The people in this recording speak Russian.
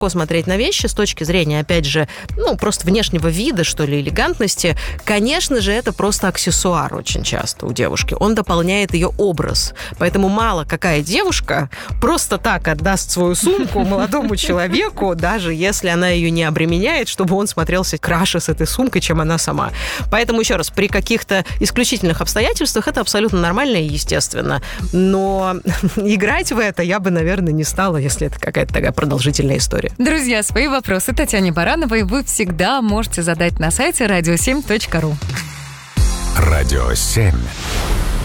смотреть на вещи с точки зрения, опять же, просто внешнего вида, что ли, элегантности. Конечно же, это просто аксессуар очень часто у девушки. Он дополняет ее образ. Поэтому мало какая девушка просто так отдаст свою сумку молодому человеку, даже если она ее не обременяет, чтобы он смотрелся краше с этой сумкой, чем она сама. Поэтому, еще раз, при каких-то исключительных обстоятельствах это абсолютно нормально и естественно. Но играть в это я бы, наверное, не стала, если это какая-то такая продолжительная история. Друзья, свои вопросы Татьяне Барановой вы всегда можете задать на сайте radio7.ru. Радио 7.